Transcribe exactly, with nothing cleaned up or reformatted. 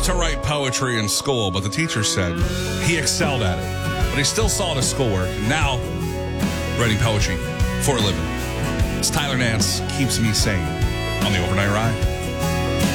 to write poetry in school, but the teacher said he excelled at it. But he still saw it as schoolwork. And now, writing poetry for a living. It's Tyler Nance, Keeps Me Sane on the Overnight Ride.